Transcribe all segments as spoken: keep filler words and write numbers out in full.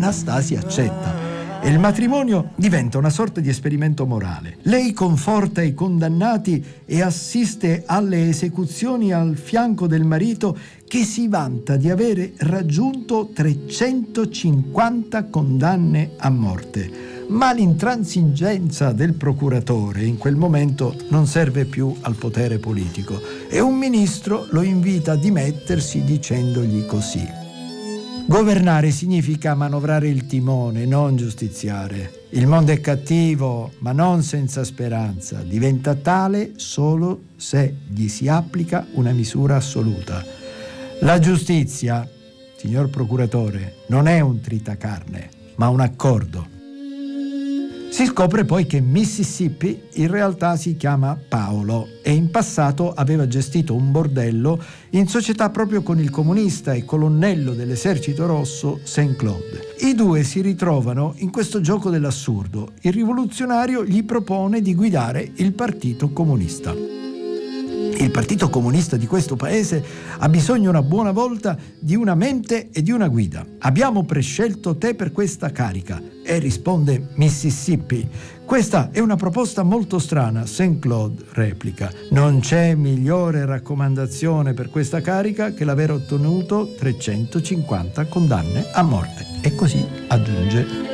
Anastasia accetta. E il matrimonio diventa una sorta di esperimento morale. Lei conforta i condannati e assiste alle esecuzioni al fianco del marito, che si vanta di avere raggiunto trecentocinquanta condanne a morte. Ma l'intransigenza del procuratore in quel momento non serve più al potere politico e un ministro lo invita a dimettersi dicendogli così: governare significa manovrare il timone, non giustiziare. Il mondo è cattivo, ma non senza speranza. Diventa tale solo se gli si applica una misura assoluta. La giustizia, signor procuratore, non è un tritacarne, ma un accordo. Si scopre poi che Mississippi in realtà si chiama Paolo e in passato aveva gestito un bordello in società proprio con il comunista e colonnello dell'esercito rosso Saint Claude. I due si ritrovano in questo gioco dell'assurdo. Il rivoluzionario gli propone di guidare il partito comunista. Il partito comunista di questo paese ha bisogno una buona volta di una mente e di una guida. Abbiamo prescelto te per questa carica. E risponde Mississippi: questa è una proposta molto strana. Saint Claude replica: non c'è migliore raccomandazione per questa carica che l'aver ottenuto trecentocinquanta condanne a morte. E così aggiunge: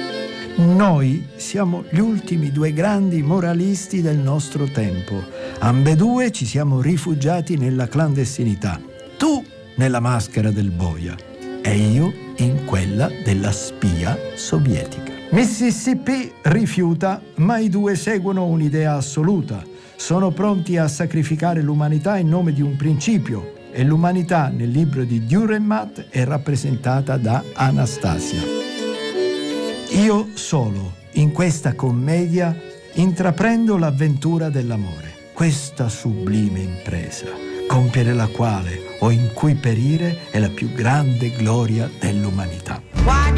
noi siamo gli ultimi due grandi moralisti del nostro tempo. Ambedue ci siamo rifugiati nella clandestinità. Tu nella maschera del boia e io in quella della spia sovietica. Mississippi rifiuta, ma i due seguono un'idea assoluta. Sono pronti a sacrificare l'umanità in nome di un principio, e l'umanità nel libro di Dürrenmatt è rappresentata da Anastasia. Io solo, in questa commedia, intraprendo l'avventura dell'amore, questa sublime impresa, compiere la quale o in cui perire è la più grande gloria dell'umanità.